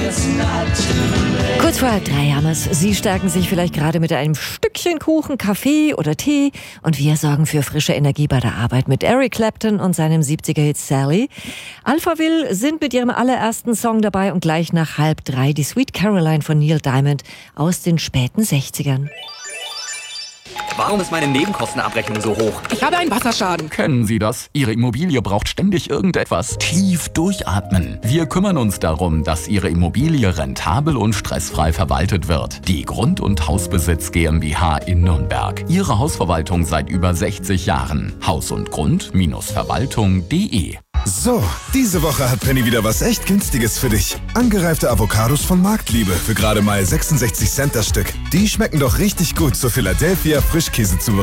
Kurz vor 3 haben wir's. Sie stärken sich vielleicht gerade mit einem Stückchen Kuchen, Kaffee oder Tee. Und wir sorgen für frische Energie bei der Arbeit mit Eric Clapton und seinem 70er-Hit Sally. Alphaville sind mit ihrem allerersten Song dabei und gleich nach 2:30 die Sweet Caroline von Neil Diamond aus den späten 60ern. Warum ist meine Nebenkostenabrechnung so hoch? Ich habe einen Wasserschaden. Kennen Sie das? Ihre Immobilie braucht ständig irgendetwas. Tief durchatmen. Wir kümmern uns darum, dass Ihre Immobilie rentabel und stressfrei verwaltet wird. Die Grund- und Hausbesitz GmbH in Nürnberg. Ihre Hausverwaltung seit über 60 Jahren. Haus und Grund-Verwaltung.de. So, diese Woche hat Penny wieder was echt Günstiges für dich. Angereifte Avocados von Marktliebe für gerade mal 66 Cent das Stück. Die schmecken doch richtig gut zur Philadelphia Frischkäse